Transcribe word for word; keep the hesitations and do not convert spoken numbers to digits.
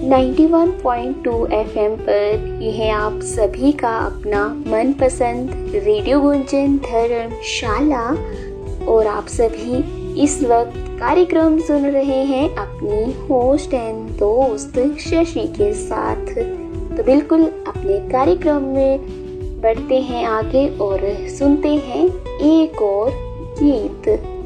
Ninety one point two FM पर यह है आप सभी का अपना मनपसंद रेडियो गुंजन धर्मशाला और आप सभी इस वक्त कार्यक्रम सुन रहे हैं अपनी होस्ट एंड दोस्त शशि के साथ। तो बिल्कुल अपने कार्यक्रम में बढ़ते हैं आगे और सुनते हैं एक और गीत।